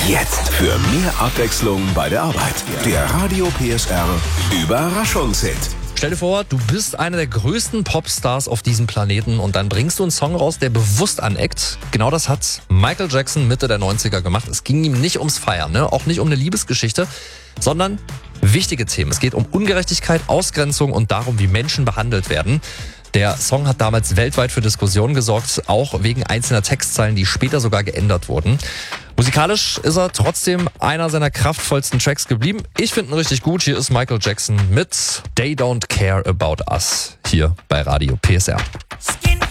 Jetzt für mehr Abwechslung bei der Arbeit. Der Radio PSR Überraschungshit. Stell dir vor, du bist einer der größten Popstars auf diesem Planeten und dann bringst du einen Song raus, der bewusst aneckt. Genau das hat Michael Jackson Mitte der 90er gemacht. Es ging ihm nicht ums Feiern, auch nicht um eine Liebesgeschichte, sondern wichtige Themen. Es geht um Ungerechtigkeit, Ausgrenzung und darum, wie Menschen behandelt werden. Der Song hat damals weltweit für Diskussionen gesorgt, auch wegen einzelner Textzeilen, die später sogar geändert wurden. Musikalisch ist er trotzdem einer seiner kraftvollsten Tracks geblieben. Ich finde ihn richtig gut. Hier ist Michael Jackson mit They Don't Care About Us hier bei Radio PSR.